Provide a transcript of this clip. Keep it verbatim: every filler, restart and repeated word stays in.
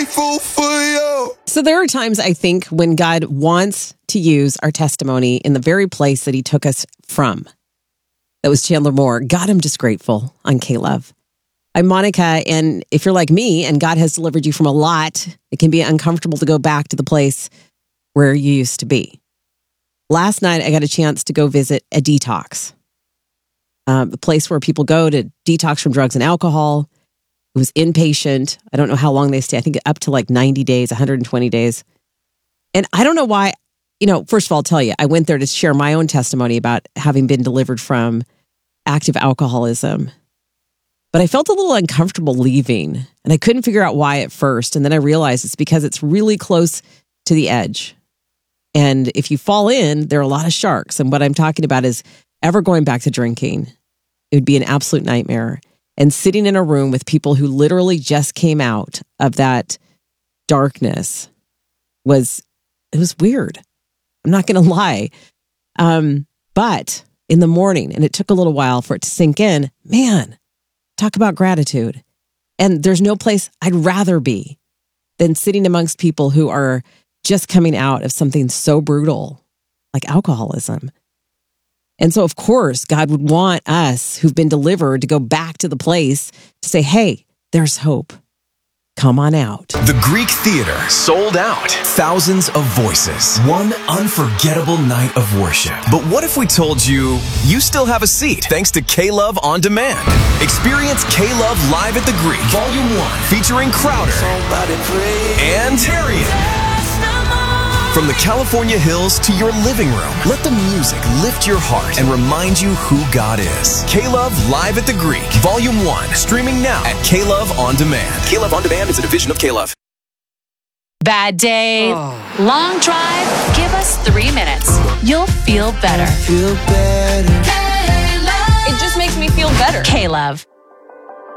grateful for you. So there are times I think when God wants to use our testimony in the very place that he took us from. That was Chandler Moore. God, I'm just grateful on K-Love. I'm Monica, and if you're like me and God has delivered you from a lot, it can be uncomfortable to go back to the place where you used to be. Last night, I got a chance to go visit a detox, um, a place where people go to detox from drugs and alcohol. It was inpatient. I don't know how long they stay. I think up to like ninety days, one hundred twenty days. And I don't know why, you know, first of all, I'll tell you, I went there to share my own testimony about having been delivered from active alcoholism. But I felt a little uncomfortable leaving, and I couldn't figure out why at first. And then I realized it's because it's really close to the edge. And if you fall in, there are a lot of sharks. And what I'm talking about is ever going back to drinking. It would be an absolute nightmare. And sitting in a room with people who literally just came out of that darkness was, it was weird. I'm not going to lie. Um, but in the morning, and it took a little while for it to sink in, man, talk about gratitude. And there's no place I'd rather be than sitting amongst people who are just coming out of something so brutal like alcoholism. And so, of course, God would want us who've been delivered to go back to the place to say, hey, there's hope. Come on out. The Greek Theater sold out. Thousands of voices. One unforgettable night of worship. But what if we told you you still have a seat thanks to K-Love On Demand? Experience K-Love live at the Greek, Volume one, featuring Crowder and Tarian. From the California hills to your living room, let the music lift your heart and remind you who God is. K-Love Live at the Greek, Volume one, streaming now at K-Love On Demand. K-Love On Demand is a division of K-Love. Bad day, oh. long drive, give us three minutes. You'll feel better. Feel better. K-Love. It just makes me feel better. K-Love.